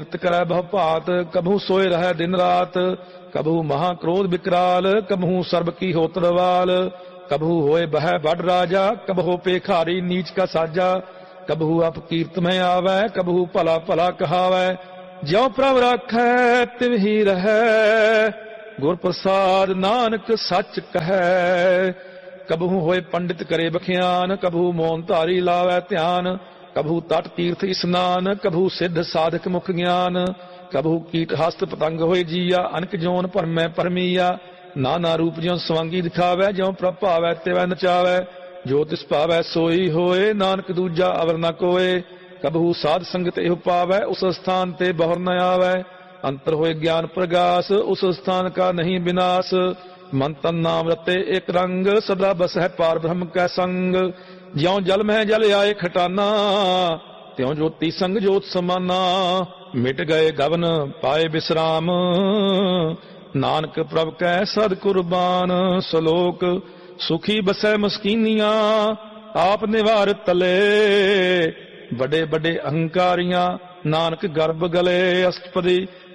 ਕਰੈ ਬਹੁ ਭਾਤ, ਕਭੂ ਸੋਏ ਰਹਿ ਦਿਨ ਰਾਤ। ਕਭੂ ਮਹਾ ਕ੍ਰੋਧ ਵਿਕਰਾਲ, ਕਭੂ ਸਰਬ ਕੀ ਹੋਤਰਵਾਲ। ਕਭੂ ਹੋਏ ਬਹਿ ਵੱਡ ਰਾਜਾ, ਕਭੂ ਪੇਖਾਰੀ ਨੀਚ ਕਾ ਸਾਜਾ। ਕਭੂ ਅਪਕੀਰਤ ਮੈਂ ਆਵੈ, ਕਭੂ ਭਲਾ ਭਲਾ ਕਹਾਵੈ। ਜਿਉ ਪ੍ਰਭ ਰਾਖੈ ਤਿਵ ਹੀ ਰਹੈ, ਗੁਰ ਪ੍ਰਸਾਦ ਨਾਨਕ ਸੱਚ ਕਹੈ। ਕਭੂ ਹੋਏ ਪੰਡਿਤ ਕਰੇ ਬਖਿਆਨ, ਕਭੂ ਮੋਨ ਧਾਰੀ ਲਾਵੈ ਧਿਆਨ। ਕਭੂ ਤਟ ਤੀਰਥ ਇਸਨਾਨ, ਕਭੂ ਸਿੱਧ ਸਾਧਕ ਮੁਖ ਗਿਆਨ। ਕਭੂ ਕੀਟ ਹਸਤ ਪਤੰਗ ਹੋਏ ਜੀਆ, ਅਨਕ ਜੋਨ ਭਰਮੈ ਭਰਮੀਆ। ਨਾਨਾ ਰੂਪ ਜਿਉ ਸਵੰਗੀ ਦਿਖਾਵੈ, ਜਿਉ ਪ੍ਰਭ ਭਾਵੈ ਤਿਵੈ ਨਚਾਵੈ। ਜੋ ਤਿਸ ਭਾਵੈ ਸੋਈ ਹੋਏ, ਨਾਨਕ ਦੂਜਾ ਅਵਰ ਨ ਕੋਏ। ਕਭੂ ਸਾਧ ਸੰਗਤ ਇਹੋ ਪਾਵੈ, ਉਸ ਸਥਾਨ ਤੇ ਬਹੁਰ ਨ ਆਵੈ। ਅੰਤਰ ਹੋਏ ਗਿਆਨ ਪ੍ਰਗਾਸ, ਉਸ ਸਥਾਨ ਕਾ ਨਹੀਂ ਬਿਨਾਸ਼। ਮਨ ਤਨ ਨਾਮ ਰਤੇ ਇੱਕ ਰੰਗ, ਸਦਾ ਬਸਹਿ ਪਾਰ ਬ੍ਰਹਮ ਕੈ ਸੰਗ। ਜਿਉ ਜਲ ਮਹਿ ਜਲ ਆਏ ਖਟਾਨਾ, ਤਿਉ ਜੋਤੀ ਸੰਗ ਜੋਤ ਸਮਾਨਾ। ਮਿਟ ਗਏ ਗਵਨ ਪਾਏ ਬਿਸਰਾਮ, ਨਾਨਕ ਪ੍ਰਭ ਕੈ ਸਦ ਕੁਰਬਾਨ। ਸਲੋਕ ਸੁਖੀ ਬਸੈ ਮਸਕੀਨੀਆਂ, ਆਪ ਨਿਵਾਰ ਤਲੇ। ਵੱਡੇ ਵੱਡੇ ਅਹੰਕਾਰੀਆਂ, ਨਾਨਕ ਗਰਭ ਗਲੇ। ਅਸ਼ਟਪਦੀ